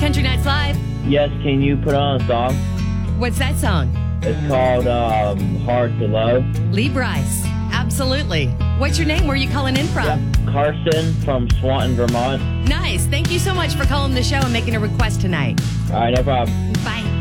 Country Nights Live. Yes, can you put on a song? What's that song? It's called Hard to Love. Lee Brice. Absolutely. What's your name? Where are you calling in from? Yeah. Carson from Swanton, Vermont. Nice. Thank you so much for calling the show and making a request tonight. All right, no problem. Bye.